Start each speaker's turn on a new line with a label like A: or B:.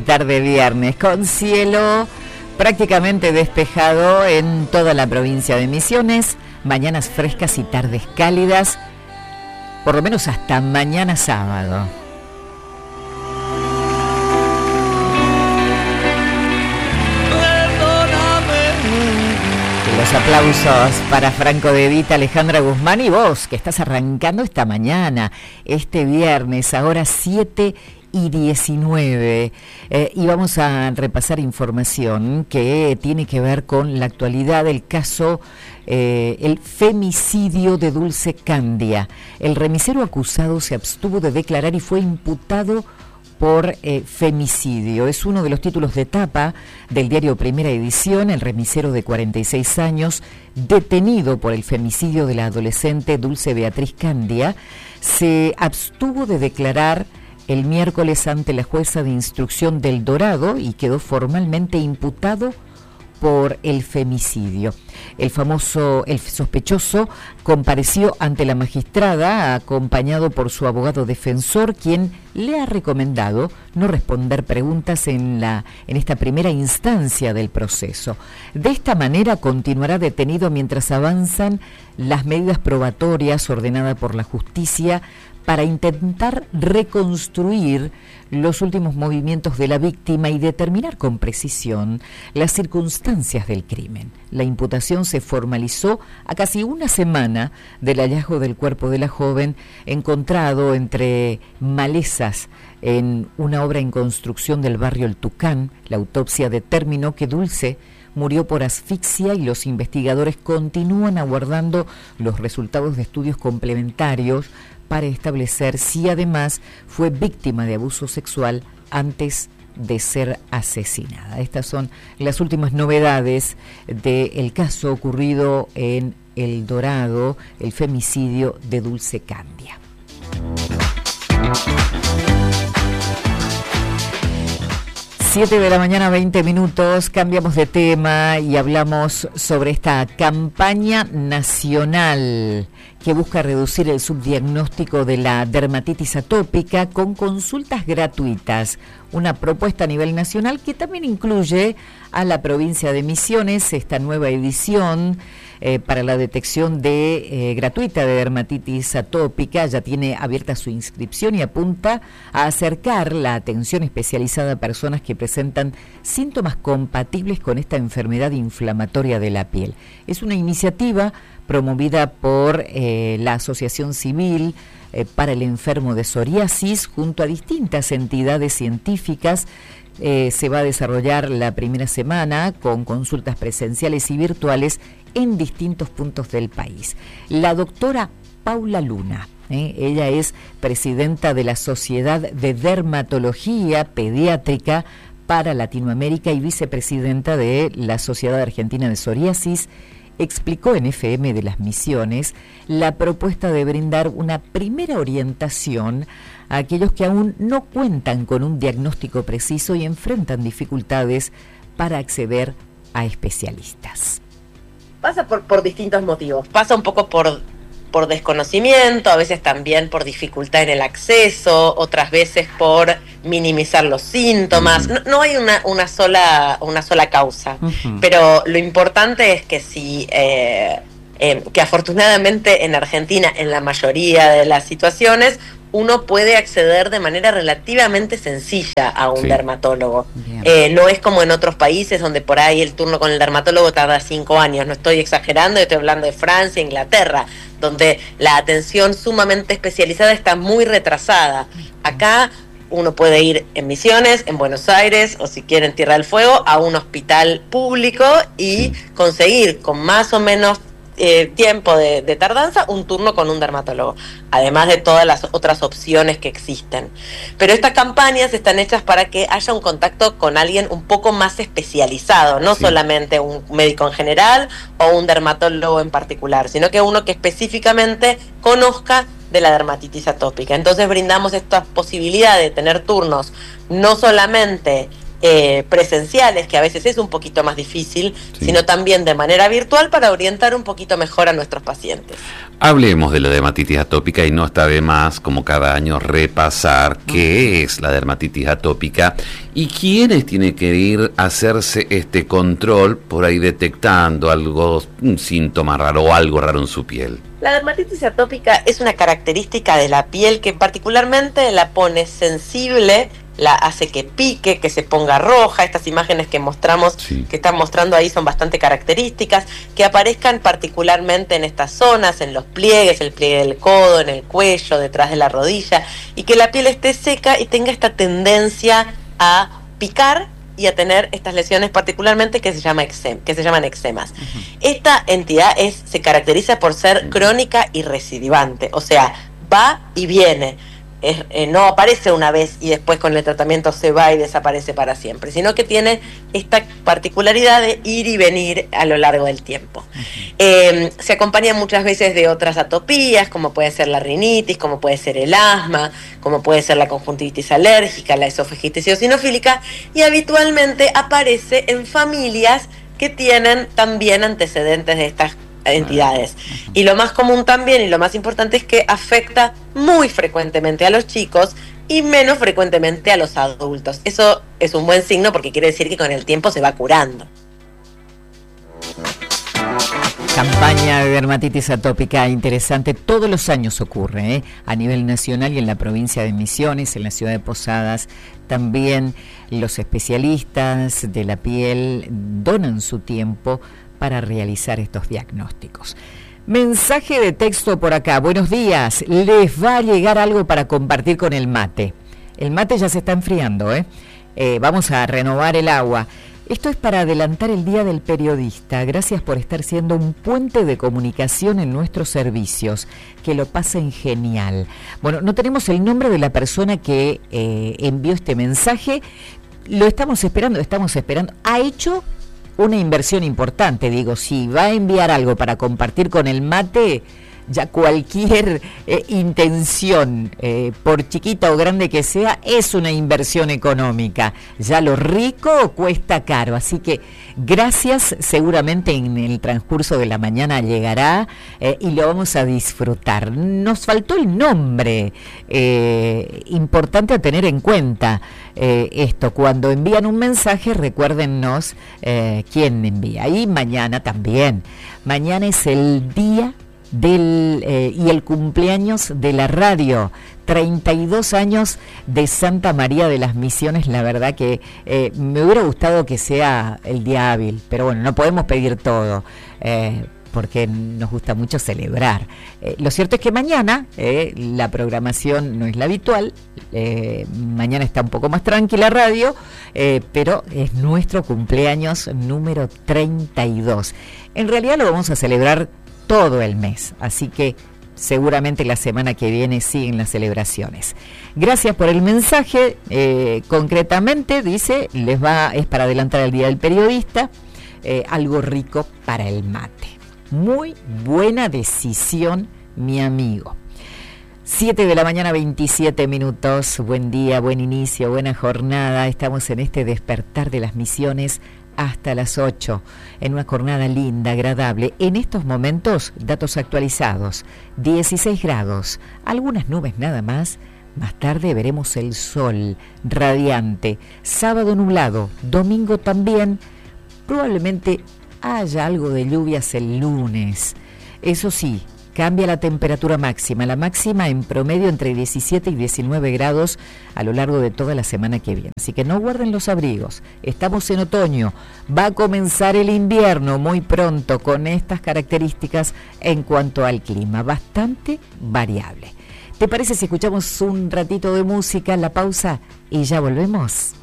A: tarde viernes, con cielo prácticamente despejado en toda la provincia de Misiones, mañanas frescas y tardes cálidas, por lo menos hasta mañana sábado. Los aplausos para Franco De Vita, Alejandra Guzmán y vos, que estás arrancando esta mañana, este viernes, ahora 7:19, y vamos a repasar información que tiene que ver con la actualidad del caso, el femicidio de Dulce Candia. El remisero acusado se abstuvo de declarar y fue imputado por femicidio. Es uno de los títulos de tapa del diario Primera Edición. El remisero de 46 años, detenido por el femicidio de la adolescente Dulce Beatriz Candia, se abstuvo de declarar el miércoles ante la jueza de instrucción del Dorado y quedó formalmente imputado por el femicidio. El sospechoso compareció ante la magistrada acompañado por su abogado defensor, quien le ha recomendado no responder preguntas en esta primera instancia del proceso. De esta manera continuará detenido mientras avanzan las medidas probatorias ordenadas por la justicia para intentar reconstruir los últimos movimientos de la víctima y determinar con precisión las circunstancias del crimen. La imputación se formalizó a casi una semana del hallazgo del cuerpo de la joven encontrado entre malezas en una obra en construcción del barrio El Tucán. La autopsia determinó que Dulce murió por asfixia y los investigadores continúan aguardando los resultados de estudios complementarios para establecer si además fue víctima de abuso sexual antes de ser asesinada. Estas son las últimas novedades del caso ocurrido en El Dorado, el femicidio de Dulce Candia. Siete de la mañana, 20 minutos, cambiamos de tema y hablamos sobre esta campaña nacional que busca reducir el subdiagnóstico de la dermatitis atópica con consultas gratuitas. Una propuesta a nivel nacional que también incluye a la provincia de Misiones, esta nueva edición para la detección gratuita de dermatitis atópica. Ya tiene abierta su inscripción y apunta a acercar la atención especializada a personas que presentan síntomas compatibles con esta enfermedad inflamatoria de la piel. Es una iniciativa promovida por la Asociación Civil para el Enfermo de Psoriasis junto a distintas entidades científicas. Se va a desarrollar la primera semana con consultas presenciales y virtuales en distintos puntos del país. La doctora Paula Luna, ella es presidenta de la Sociedad de Dermatología Pediátrica para Latinoamérica y vicepresidenta de la Sociedad Argentina de Psoriasis, explicó en FM de las Misiones la propuesta de brindar una primera orientación a aquellos que aún no cuentan con un diagnóstico preciso y enfrentan dificultades para acceder a especialistas.
B: Pasa por distintos motivos. Pasa un poco por desconocimiento, a veces también por dificultad en el acceso, otras veces por minimizar los síntomas. No hay una sola causa, pero lo importante es que que afortunadamente en Argentina, en la mayoría de las situaciones, uno puede acceder de manera relativamente sencilla a un dermatólogo. No es como en otros países donde por ahí el turno con el dermatólogo tarda 5 años. No estoy exagerando, estoy hablando de Francia, Inglaterra, donde la atención sumamente especializada está muy retrasada. Acá uno puede ir en Misiones, en Buenos Aires o si quiere en Tierra del Fuego a un hospital público y conseguir con más o menos tiempo de tardanza un turno con un dermatólogo, además de todas las otras opciones que existen. Pero estas campañas están hechas para que haya un contacto con alguien un poco más especializado, no solamente un médico en general o un dermatólogo en particular, sino que uno que específicamente conozca de la dermatitis atópica. Entonces brindamos esta posibilidad de tener turnos no solamente presenciales, que a veces es un poquito más difícil, sino también de manera virtual para orientar un poquito mejor a nuestros pacientes.
C: Hablemos de la dermatitis atópica y no está de más, como cada año, repasar qué es la dermatitis atópica y quiénes tienen que ir a hacerse este control por ahí detectando algo, un síntoma raro o algo raro en su piel.
B: La dermatitis atópica es una característica de la piel que particularmente la pone sensible, la hace que pique, que se ponga roja. Estas imágenes que mostramos, que están mostrando ahí, son bastante características, que aparezcan particularmente en estas zonas, en los pliegues, el pliegue del codo, en el cuello, detrás de la rodilla, y que la piel esté seca y tenga esta tendencia a picar y a tener estas lesiones particularmente que se llaman eczemas. Esta entidad se caracteriza por ser crónica y recidivante, o sea, va y viene. No aparece una vez y después con el tratamiento se va y desaparece para siempre, sino que tiene esta particularidad de ir y venir a lo largo del tiempo. Se acompaña muchas veces de otras atopías, como puede ser la rinitis, como puede ser el asma, como puede ser la conjuntivitis alérgica, la esofagitis eosinofílica, y habitualmente aparece en familias que tienen también antecedentes de estas entidades. Y lo más común también, y lo más importante, es que afecta muy frecuentemente a los chicos y menos frecuentemente a los adultos. Eso es un buen signo porque quiere decir que con el tiempo se va curando.
A: Campaña de dermatitis atópica interesante, todos los años ocurre, a nivel nacional y en la provincia de Misiones, en la ciudad de Posadas. También los especialistas de la piel donan su tiempo para realizar estos diagnósticos. Mensaje de texto por acá. Buenos días, les va a llegar algo para compartir con el mate. El mate ya se está enfriando, vamos a renovar el agua. Esto es para adelantar el Día del Periodista. Gracias por estar siendo un puente de comunicación en nuestros servicios. Que lo pasen genial. Bueno, no tenemos el nombre de la persona que envió este mensaje. Lo estamos esperando. Ha hecho una inversión importante, digo, si va a enviar algo para compartir con el mate, ya cualquier intención, por chiquita o grande que sea, es una inversión económica. Ya lo rico cuesta caro, así que gracias, seguramente en el transcurso de la mañana llegará y lo vamos a disfrutar. Nos faltó el nombre, importante a tener en cuenta esto. Cuando envían un mensaje, recuérdennos quién envía. Y mañana también. Mañana es el día y el cumpleaños de la radio, 32 años de Santa María de las Misiones. La verdad que me hubiera gustado que sea el día hábil, pero bueno, no podemos pedir todo, porque nos gusta mucho celebrar. Lo cierto es que mañana la programación no es la habitual, mañana está un poco más tranquila radio, pero es nuestro cumpleaños número 32. En realidad lo vamos a celebrar todo el mes, así que seguramente la semana que viene siguen las celebraciones. Gracias por el mensaje. Concretamente dice, es para adelantar el Día del Periodista, algo rico para el mate. Muy buena decisión, mi amigo. 7 de la mañana, 27 minutos. Buen día, buen inicio, buena jornada. Estamos en este despertar de las Misiones hasta las 8, en una jornada linda, agradable. En estos momentos, datos actualizados, 16 grados, algunas nubes nada más. Más tarde veremos el sol radiante, sábado nublado, domingo también. Probablemente haya algo de lluvias el lunes. Eso sí, cambia la temperatura máxima. La máxima en promedio entre 17 y 19 grados a lo largo de toda la semana que viene. Así que no guarden los abrigos. Estamos en otoño. Va a comenzar el invierno muy pronto con estas características en cuanto al clima. Bastante variable. ¿Te parece si escuchamos un ratito de música, la pausa, y ya volvemos?